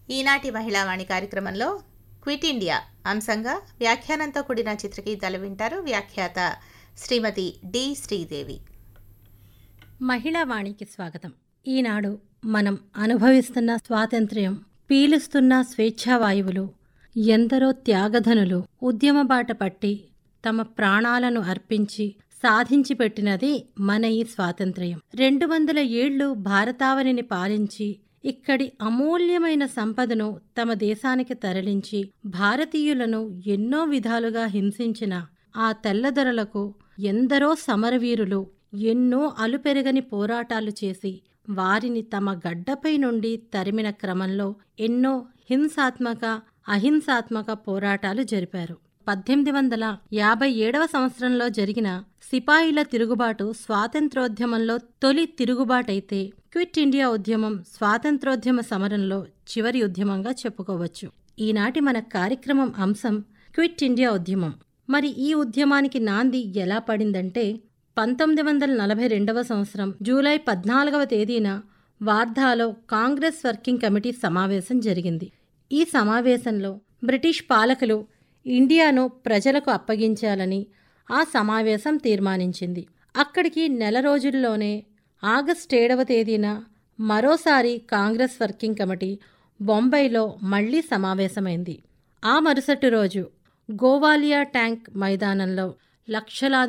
ఈనాటి మహిళావాణి కార్యక్రమంలో quit India అంశంగా వ్యాఖ్యానంతో కూడిన చిత్రగీతాలు వింటారు. వ్యాఖ్యాత శ్రీమతి డి శ్రీదేవి. మహిళావాణికి స్వాగతం. ఈనాడు మనం అనుభవిస్తున్న స్వాతంత్ర్యం, పీలుస్తున్న స్వేచ్ఛావాయువులు, ఎందరో త్యాగధనులు ఉద్యమ బాట పట్టి తమ ప్రాణాలను అర్పించి సాధించి పెట్టినది మన ఈ స్వాతంత్ర్యం. 200 ఏళ్లు భారతావనిని పాలించి ఇక్కడి అమూల్యమైన సంపదను తమ దేశానికి తరలించి భారతీయులను ఎన్నో విధాలుగా హింసించిన ఆ తెల్లదొరలకు ఎందరో సమరవీరులు ఎన్నో అలుపెరగని పోరాటాలు చేసి వారిని తమ గడ్డపై నుండి తరిమిన క్రమంలో ఎన్నో హింసాత్మక, అహింసాత్మక పోరాటాలు జరిపారు. 1857వ సంవత్సరంలో జరిగిన సిపాయిల తిరుగుబాటు స్వాతంత్రోద్యమంలో తొలి తిరుగుబాటైతే క్విట్ ఇండియా ఉద్యమం స్వాతంత్రోద్యమ సమరంలో చివరి ఉద్యమంగా చెప్పుకోవచ్చు. ఈనాటి మన కార్యక్రమం అంశం క్విట్ ఇండియా ఉద్యమం. మరి ఈ ఉద్యమానికి నాంది ఎలా పడిందంటే 1942వ సంవత్సరం జూలై 14వ తేదీన వార్ధాలో కాంగ్రెస్ వర్కింగ్ కమిటీ సమావేశం జరిగింది. ఈ సమావేశంలో బ్రిటిష్ పాలకులు ఇండియాను ప్రజలకు అప్పగించాలని ఆ సమావేశం తీర్మానించింది. అక్కడికి నెల రోజుల్లోనే ఆగస్టు 7వ తేదీన మరోసారి కాంగ్రెస్ వర్కింగ్ కమిటీ బొంబాయిలో మళ్లీ సమావేశమైంది. ఆ మరుసటి రోజు గోవాలియా ట్యాంక్ మైదానంలో లక్షలాది